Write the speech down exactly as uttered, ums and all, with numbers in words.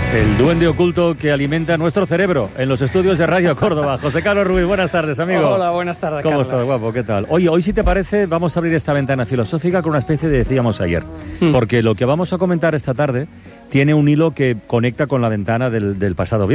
El duende oculto que alimenta nuestro cerebro en los estudios de Radio Córdoba. José Carlos Ruiz, buenas tardes, amigo. Hola, buenas tardes, ¿Cómo Carlos? estás, guapo? ¿Qué tal? Oye, hoy si te parece vamos a abrir esta ventana filosófica con una especie de decíamos ayer. Mm. Porque lo que vamos a comentar esta tarde tiene un hilo que conecta con la ventana del, del pasado viernes.